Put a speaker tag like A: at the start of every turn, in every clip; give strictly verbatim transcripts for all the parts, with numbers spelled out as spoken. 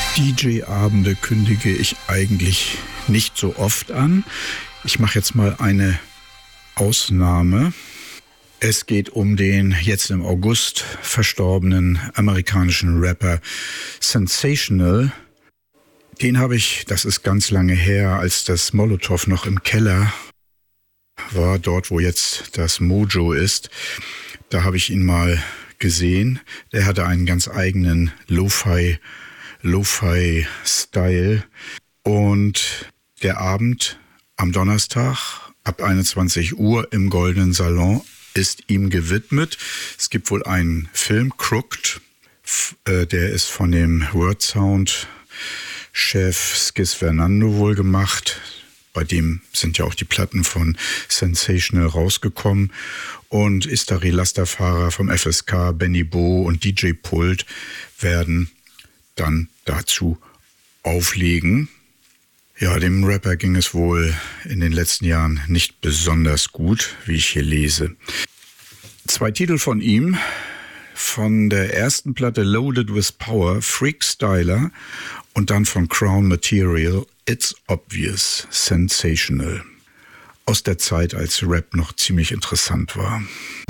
A: D J-Abende kündige ich eigentlich nicht so oft an. Ich mache jetzt mal eine Ausnahme. Es geht um den jetzt im August verstorbenen amerikanischen Rapper Sensational. Den habe ich, das ist ganz lange her, als das Molotow noch im Keller war, dort wo jetzt das Mojo ist. Da habe ich ihn mal gesehen. Der hatte einen ganz eigenen Lo-Fi, Lo-Fi-Style. Und der Abend am Donnerstag ab einundzwanzig Uhr im Goldenen Salon ist ihm gewidmet. Es gibt wohl einen Film, Crooked, der ist von dem Word Sound Chef Skis Fernando wohl gemacht. Bei dem sind ja auch die Platten von Sensational rausgekommen. Und Istari Lasterfahrer vom F S K, Benny Bo und D J Pult werden dann dazu auflegen. Ja, dem Rapper ging es wohl in den letzten Jahren nicht besonders gut, wie ich hier lese. Zwei Titel von ihm, von der ersten Platte Loaded with Power, Freak Styler, und dann von Crown Material, It's Obvious, Sensational. Aus der Zeit, als Rap noch ziemlich interessant war.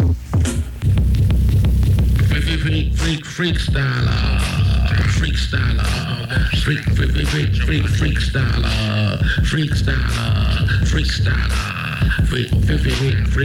B: Freak, freak, freak, freak Styler. Freak Styler, freak, freak, freak, freak, freak Styler, freak Styler, freak Styler, freak, freak, freak, freak.